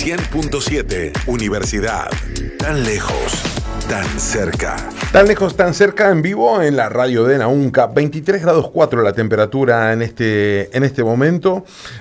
100.7 Universidad. Tan lejos, tan cerca. Tan lejos, tan cerca, en vivo en la radio de la UNCA. 23 grados 4 la temperatura en este momento.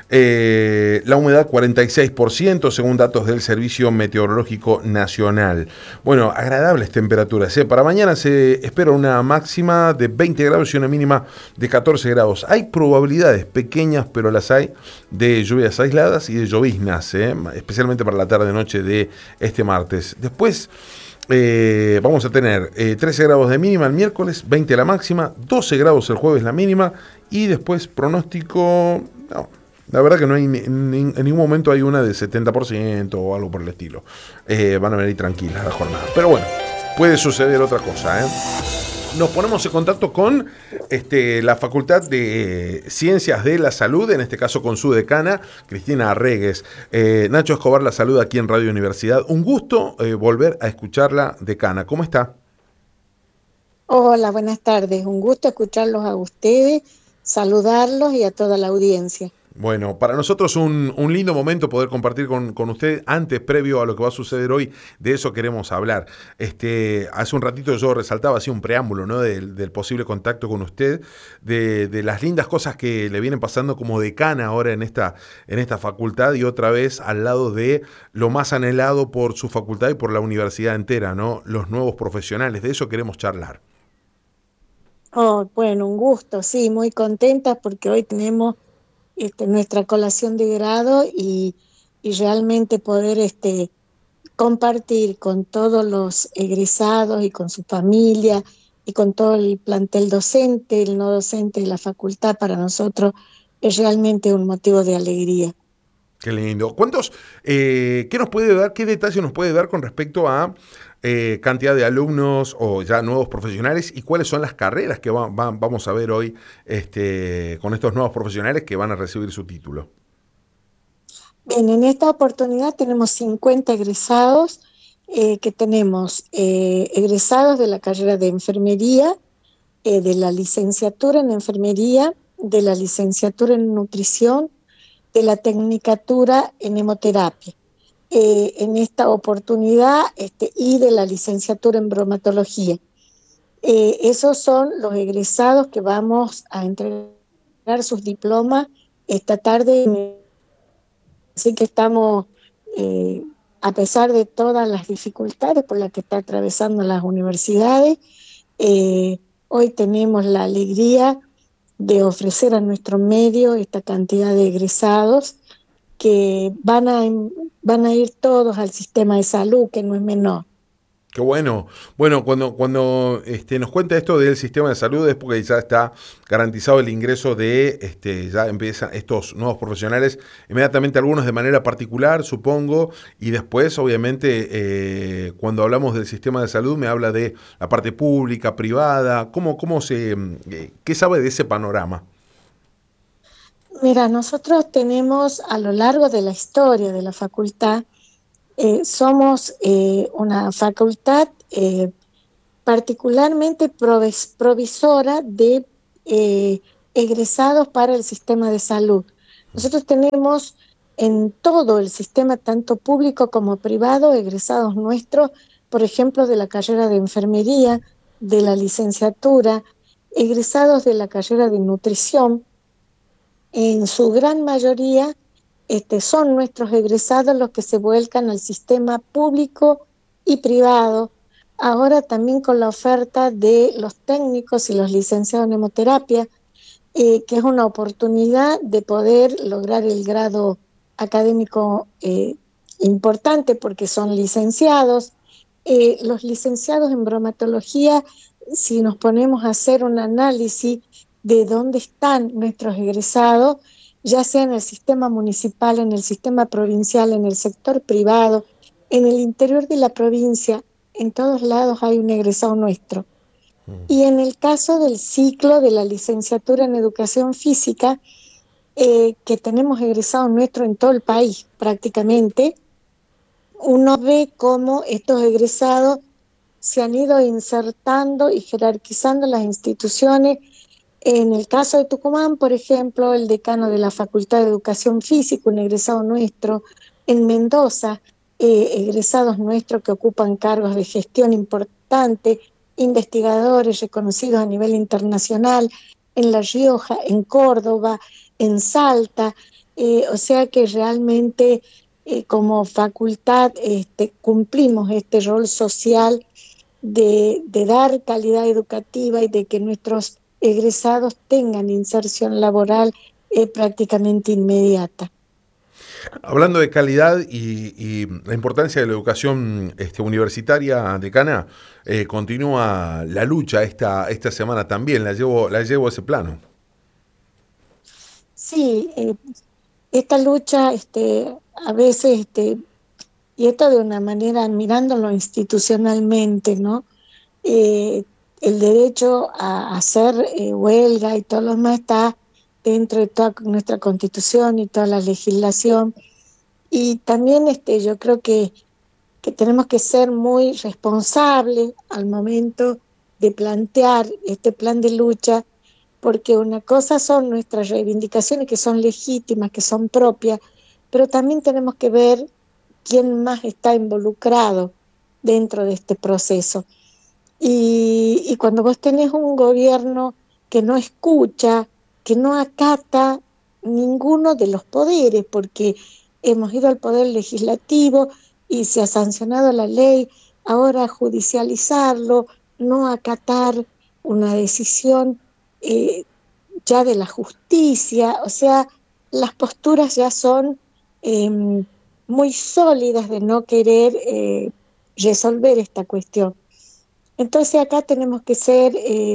La humedad 46%, según datos del Servicio Meteorológico Nacional. Bueno, agradables temperaturas. Para mañana se espera una máxima de 20 grados y una mínima de 14 grados. Hay probabilidades pequeñas, pero las hay, de lluvias aisladas y de lloviznas, especialmente para la tarde-noche de este martes. Después vamos a tener 13 grados de mínima el miércoles, 20 la máxima, 12 grados el jueves la mínima, y después pronóstico, no, la verdad que no hay en ningún momento hay una de 70% o algo por el estilo. Van a venir tranquilas la jornada, pero bueno, puede suceder otra cosa. Nos ponemos en contacto con la Facultad de Ciencias de la Salud, en este caso con su decana, Cristina Arregues. Nacho Escobar la saluda aquí en Radio Universidad. Un gusto volver a escucharla, decana. ¿Cómo está? Hola, buenas tardes. Un gusto escucharlos a ustedes, saludarlos y a toda la audiencia. Bueno, para nosotros un lindo momento poder compartir con usted antes, previo a lo que va a suceder hoy. De eso queremos hablar. Hace un ratito yo resaltaba así un preámbulo, ¿no? del posible contacto con usted, de las lindas cosas que le vienen pasando como decana ahora en esta facultad, y otra vez al lado de lo más anhelado por su facultad y por la universidad entera, ¿no? Los nuevos profesionales. De eso queremos charlar. Oh, bueno, un gusto, sí, muy contenta porque hoy tenemos nuestra colación de grado y realmente poder compartir con todos los egresados y con su familia y con todo el plantel docente, el no docente de la facultad, para nosotros es realmente un motivo de alegría. Qué lindo. ¿Qué nos puede dar, qué detalles nos puede dar con respecto a cantidad de alumnos o ya nuevos profesionales, y cuáles son las carreras que vamos a ver hoy con estos nuevos profesionales que van a recibir su título? Bien, en esta oportunidad tenemos 50 egresados, que tenemos egresados de la carrera de enfermería, de la licenciatura en enfermería, de la licenciatura en nutrición, de la tecnicatura en hemoterapia. En esta oportunidad y de la licenciatura en bromatología. Esos son los egresados que vamos a entregar sus diplomas esta tarde. Así que estamos, a pesar de todas las dificultades por las que están atravesando las universidades, hoy tenemos la alegría de ofrecer a nuestro medio esta cantidad de egresados que van a ir todos al sistema de salud, que no es menor. Qué bueno. Bueno, cuando nos cuenta esto del sistema de salud es porque ya está garantizado el ingreso de, ya empiezan estos nuevos profesionales, inmediatamente algunos de manera particular, supongo, y después, obviamente, cuando hablamos del sistema de salud me habla de la parte pública, privada. ¿Qué sabe de ese panorama? Mira, nosotros tenemos a lo largo de la historia de la facultad, somos una facultad particularmente provisora de egresados para el sistema de salud. Nosotros tenemos en todo el sistema, tanto público como privado, egresados nuestros, por ejemplo, de la carrera de enfermería, de la licenciatura, egresados de la carrera de nutrición. En su gran mayoría son nuestros egresados los que se vuelcan al sistema público y privado, ahora también con la oferta de los técnicos y los licenciados en hemoterapia, que es una oportunidad de poder lograr el grado académico importante porque son licenciados. Los licenciados en bromatología, si nos ponemos a hacer un análisis de dónde están nuestros egresados, ya sea en el sistema municipal, en el sistema provincial, en el sector privado, en el interior de la provincia, en todos lados hay un egresado nuestro. Y en el caso del ciclo de la licenciatura en educación física, que tenemos egresados nuestros en todo el país prácticamente, uno ve cómo estos egresados se han ido insertando y jerarquizando las instituciones En el caso de Tucumán, por ejemplo, el decano de la Facultad de Educación Física, un egresado nuestro, en Mendoza, egresados nuestros que ocupan cargos de gestión importantes, investigadores reconocidos a nivel internacional, en La Rioja, en Córdoba, en Salta, o sea que realmente como facultad cumplimos este rol social de dar calidad educativa y de que nuestros egresados tengan inserción laboral prácticamente inmediata. Hablando de calidad y la importancia de la educación universitaria, decana, continúa la lucha esta semana también, la llevo a ese plano. Sí, esta lucha a veces, y esto de una manera mirándolo institucionalmente, ¿no? Eh, el derecho a hacer huelga y todo lo demás está dentro de toda nuestra constitución y toda la legislación. Y también yo creo que tenemos que ser muy responsables al momento de plantear este plan de lucha, porque una cosa son nuestras reivindicaciones que son legítimas, que son propias, pero también tenemos que ver quién más está involucrado dentro de este proceso. Y cuando vos tenés un gobierno que no escucha, que no acata ninguno de los poderes, porque hemos ido al poder legislativo y se ha sancionado la ley, ahora judicializarlo, no acatar una decisión eh, ya de la justicia, o sea, las posturas ya son eh, muy sólidas de no querer resolver esta cuestión. Entonces acá tenemos que ser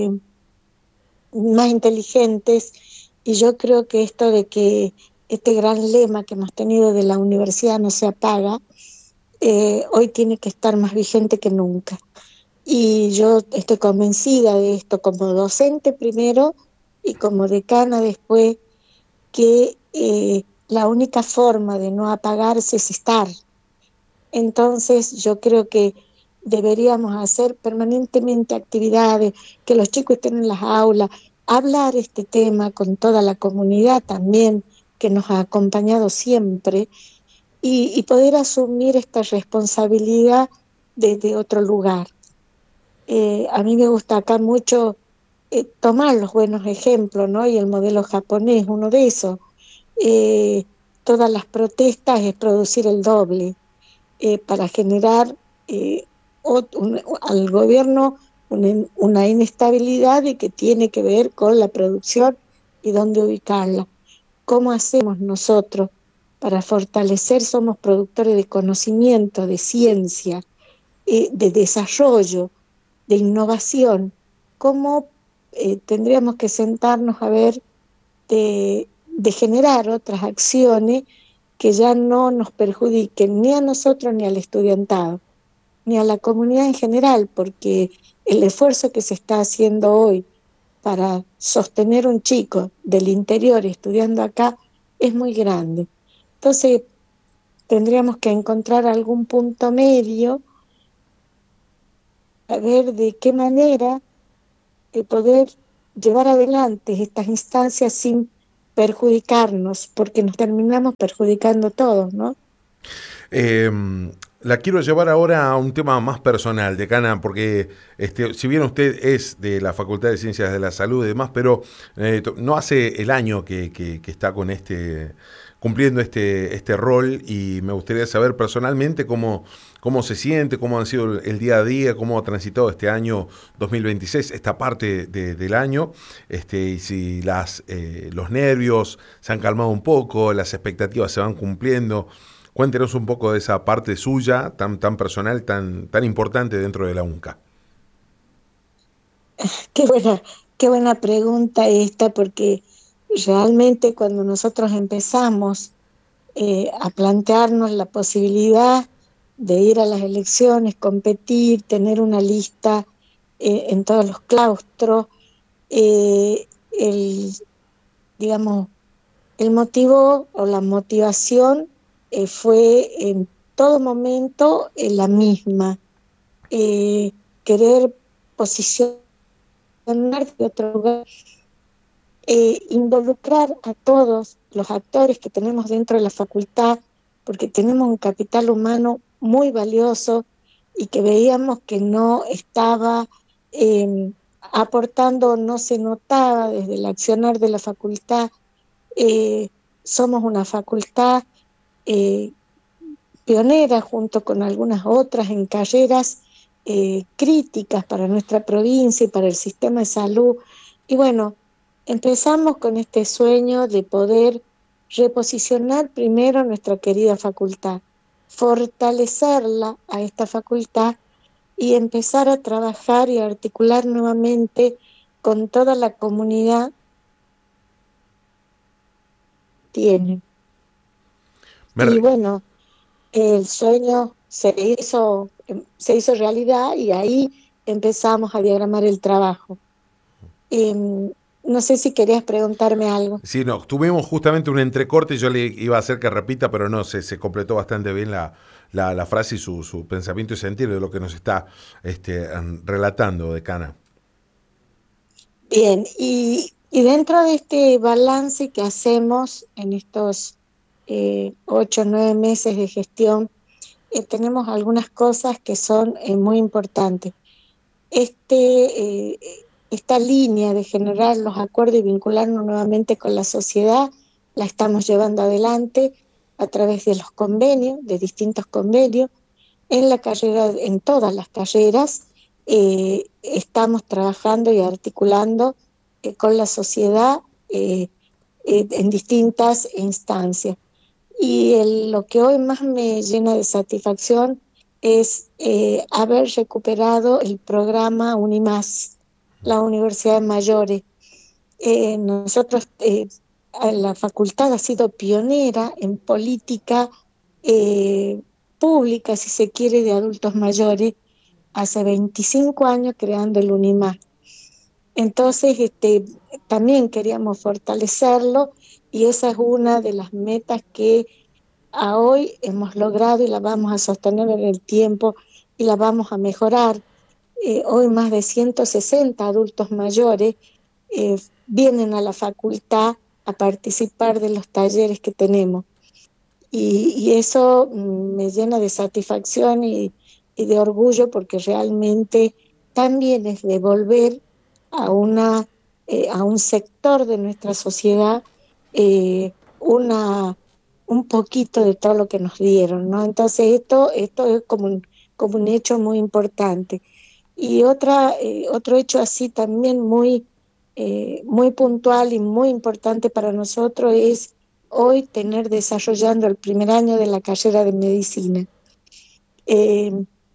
más inteligentes y yo creo que esto de que este gran lema que hemos tenido de la universidad no se apaga, hoy tiene que estar más vigente que nunca. Y yo estoy convencida de esto como docente primero y como decana después, que la única forma de no apagarse es estar. Entonces yo creo que deberíamos hacer permanentemente actividades, que los chicos estén en las aulas, hablar este tema con toda la comunidad también que nos ha acompañado siempre y poder asumir esta responsabilidad desde otro lugar. A mí me gusta acá mucho tomar los buenos ejemplos, ¿no? Y el modelo japonés, uno de esos. Eh, Todas las protestas es producir el doble para generar eh, al gobierno una inestabilidad y que tiene que ver con la producción y dónde ubicarla. ¿Cómo hacemos nosotros para fortalecer? Somos productores de conocimiento, de ciencia, de desarrollo, de innovación. ¿Cómo tendríamos que sentarnos a ver de generar otras acciones que ya no nos perjudiquen ni a nosotros ni al estudiantado, ni a la comunidad en general, porque el esfuerzo que se está haciendo hoy para sostener un chico del interior estudiando acá es muy grande. Entonces, tendríamos que encontrar algún punto medio, a ver de qué manera poder llevar adelante estas instancias sin perjudicarnos, porque nos terminamos perjudicando todos, ¿no? Eh, la quiero llevar ahora a un tema más personal, decana, porque si bien usted es de la Facultad de Ciencias de la Salud y demás, pero no hace el año que está con cumpliendo este rol, y me gustaría saber personalmente cómo se siente, cómo han sido el día a día, cómo ha transitado este año 2026, esta parte del año, y si los nervios se han calmado un poco, las expectativas se van cumpliendo. Cuéntenos un poco de esa parte suya, tan personal, tan importante dentro de la UNCA. Qué qué buena pregunta esta, porque realmente cuando nosotros empezamos a plantearnos la posibilidad de ir a las elecciones, competir, tener una lista en todos los claustros, eh, el, digamos, el motivo o la motivación fue en todo momento la misma, querer posicionar de otro lugar involucrar a todos los actores que tenemos dentro de la facultad, porque tenemos un capital humano muy valioso y que veíamos que no estaba aportando, no se notaba desde el accionar de la facultad. Eh, Somos una facultad eh, pionera junto con algunas otras en carreras críticas para nuestra provincia y para el sistema de salud. Y bueno, empezamos con este sueño de poder reposicionar primero nuestra querida facultad, fortalecerla a esta facultad y empezar a trabajar y a articular nuevamente con toda la comunidad que tiene. Me Y re- bueno, el sueño se hizo realidad y ahí empezamos a diagramar el trabajo. No sé si querías preguntarme algo. Sí, no, tuvimos justamente un entrecorte y yo le iba a hacer que repita, pero no, se completó bastante bien la frase y su pensamiento y sentido de lo que nos está relatando, decana. Bien, y dentro de este balance que hacemos en estos 8 o 9 meses de gestión, tenemos algunas cosas que son muy importantes. Esta línea de generar los acuerdos y vincularnos nuevamente con la sociedad la estamos llevando adelante a través de los convenios, de distintos convenios. En la carrera, en todas las carreras, estamos trabajando y articulando con la sociedad en distintas instancias. Y lo que hoy más me llena de satisfacción es haber recuperado el programa UNIMAS, la Universidad de Mayores. Nosotros, la facultad ha sido pionera en política eh, pública, si se quiere, de adultos mayores, hace 25 años creando el UNIMAS. Entonces, también queríamos fortalecerlo y esa es una de las metas que a hoy hemos logrado y la vamos a sostener en el tiempo y la vamos a mejorar. Hoy más de 160 adultos mayores vienen a la facultad a participar de los talleres que tenemos. Y eso me llena de satisfacción y de orgullo porque realmente también es devolver a, a un sector de nuestra sociedad eh, una, un poquito de todo lo que nos dieron, ¿no? Entonces esto es como un hecho muy importante. Y otro hecho así también muy puntual y muy importante para nosotros es hoy tener desarrollando el primer año de la carrera de medicina. Eh,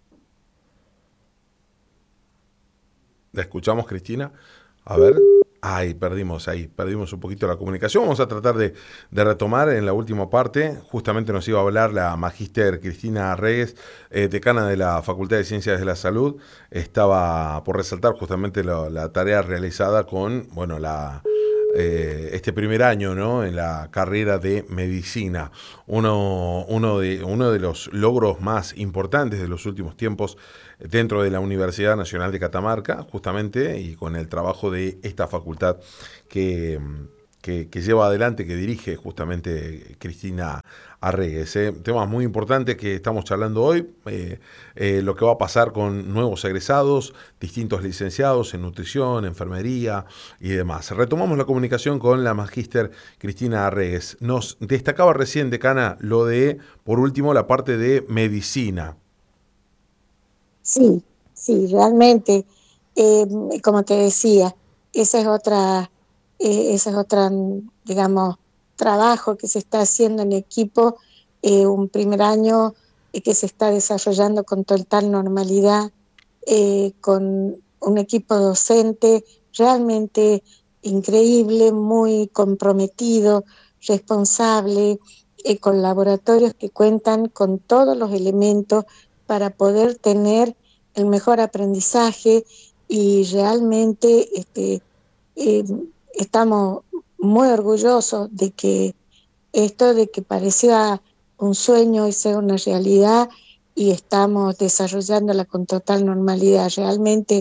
¿La escuchamos, Cristina? A ver. Ay, perdimos ahí, perdimos un poquito la comunicación. Vamos a tratar de retomar en la última parte. Justamente nos iba a hablar la magíster Cristina Reyes, decana de la Facultad de Ciencias de la Salud. Estaba por resaltar justamente la tarea realizada con, bueno, este primer año, ¿no?, en la carrera de medicina. Uno de los logros más importantes de los últimos tiempos dentro de la Universidad Nacional de Catamarca, justamente, y con el trabajo de esta facultad que, que lleva adelante, que dirige justamente Cristina Arregues. Temas muy importantes que estamos charlando hoy, lo que va a pasar con nuevos egresados, distintos licenciados en nutrición, enfermería y demás. Retomamos la comunicación con la magíster Cristina Arregues. Nos destacaba recién, decana, lo de, por último, la parte de medicina. sí, sí, realmente, eh, como te decía, esa es otra, digamos, trabajo que se está haciendo en equipo, un primer año que se está desarrollando con total normalidad, con un equipo docente realmente increíble, muy comprometido, responsable, con laboratorios que cuentan con todos los elementos para poder tener el mejor aprendizaje y realmente eh, estamos muy orgullosos de que esto de que parecía un sueño y sea una realidad y estamos desarrollándola con total normalidad. Realmente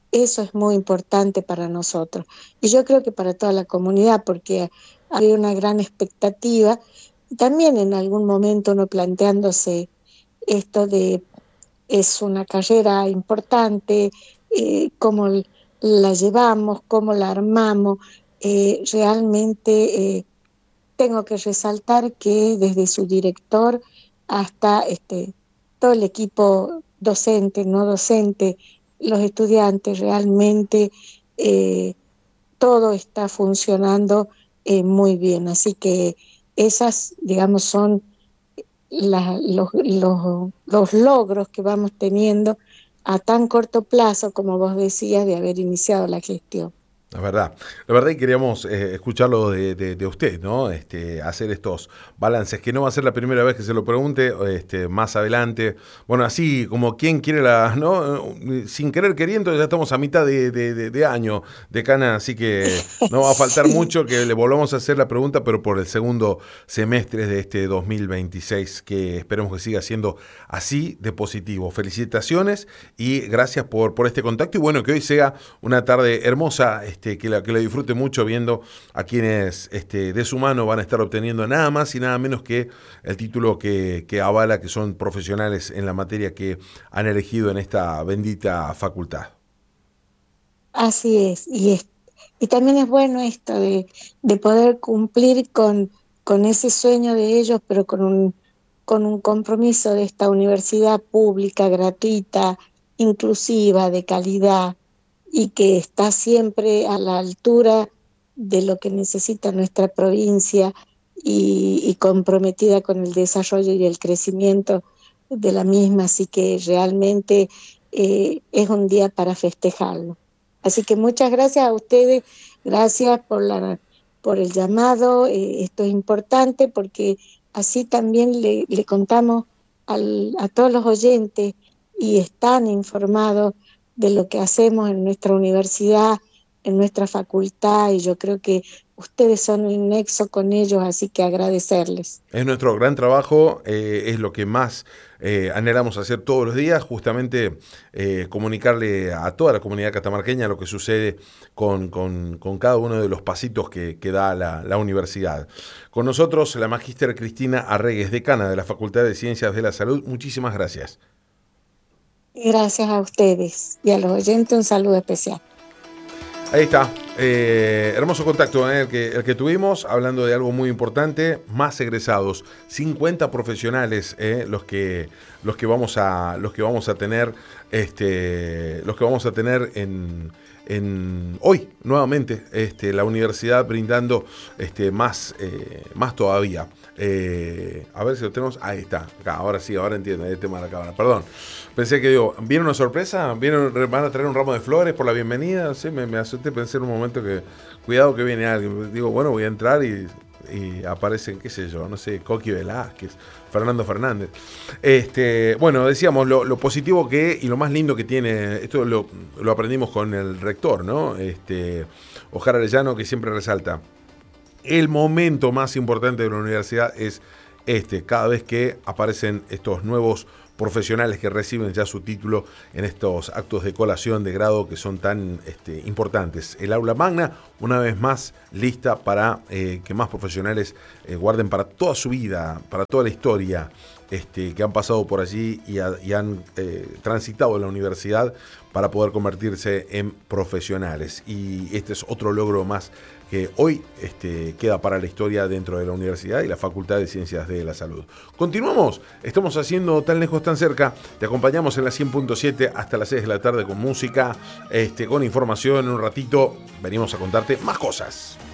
Eso es muy importante para nosotros. Y yo creo que para toda la comunidad, porque hay una gran expectativa. Y también en algún momento uno planteándose esto de es una carrera importante, cómo la llevamos, cómo la armamos. Realmente tengo que resaltar que desde su director hasta todo el equipo docente, no docente, los estudiantes, realmente todo está funcionando muy bien. Así que esas, digamos, son los logros que vamos teniendo a tan corto plazo, como vos decías, de haber iniciado la gestión. La verdad y queríamos escucharlo de usted, ¿no? Hacer estos balances, que no va a ser la primera vez que se lo pregunte, más adelante. Bueno, así como quien quiere ¿no? Sin querer queriendo, ya estamos a mitad de año de Cana, así que no va a faltar Sí. mucho que le volvamos a hacer la pregunta, pero por el segundo semestre de este 2026, que esperemos que siga siendo así de positivo. Felicitaciones y gracias por este contacto, y bueno, que hoy sea una tarde hermosa, que la disfrute mucho viendo a quienes de su mano van a estar obteniendo nada más y nada menos que el título que avala que son profesionales en la materia que han elegido en esta bendita facultad. Así es, y también es bueno esto de poder cumplir con ese sueño de ellos, pero con un compromiso de esta universidad pública, gratuita, inclusiva, de calidad, y que está siempre a la altura de lo que necesita nuestra provincia y comprometida con el desarrollo y el crecimiento de la misma. Así que realmente es un día para festejarlo. Así que muchas gracias a ustedes, gracias por el llamado. Esto es importante porque así también le contamos a todos los oyentes y están informados de lo que hacemos en nuestra universidad, en nuestra facultad, y yo creo que ustedes son el nexo con ellos, así que agradecerles. Es nuestro gran trabajo, es lo que más anhelamos hacer todos los días, justamente comunicarle a toda la comunidad catamarqueña lo que sucede con cada uno de los pasitos que da la universidad. Con nosotros la magíster Cristina Arregues, decana de la Facultad de Ciencias de la Salud. Muchísimas gracias. Gracias a ustedes y a los oyentes un saludo especial. Ahí está, hermoso contacto el que tuvimos, hablando de algo muy importante, más egresados, 50 profesionales los que vamos a tener, los que vamos a tener en hoy nuevamente, la universidad brindando más todavía. A ver si lo tenemos. Ahí está. Acá, ahora sí, ahora entiendo el tema de la cámara. Perdón. Pensé que ¿viene una sorpresa? ¿Van a traer un ramo de flores por la bienvenida? No sé, me asusté, pensé en un momento que, cuidado que viene alguien. Digo, bueno, voy a entrar y aparecen, qué sé yo, no sé, Coqui Velázquez, Fernando Fernández. Bueno, decíamos lo positivo y lo más lindo que tiene, esto lo aprendimos con el rector, ¿no? Ojar Arellano, que siempre resalta. El momento más importante de la universidad es cada vez que aparecen estos nuevos profesionales que reciben ya su título en estos actos de colación de grado que son tan importantes. El aula magna, una vez más, lista para que más profesionales guarden para toda su vida, para toda la historia, que han pasado por allí y han transitado en la universidad para poder convertirse en profesionales. Y este es otro logro más que hoy queda para la historia dentro de la universidad y la Facultad de Ciencias de la Salud. Continuamos, estamos haciendo Tan Lejos, Tan Cerca. Te acompañamos en la 100.7 hasta las 6 de la tarde con música, con información. En un ratito venimos a contarte más cosas.